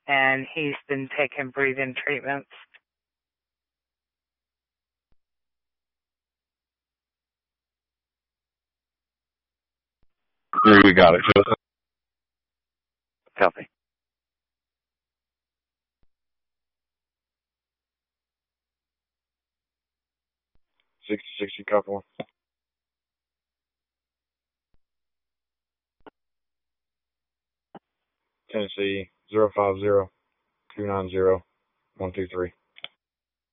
and he's been taking breathing treatments. We got it. Copy. Sixty couple. Tennessee 050-290-123.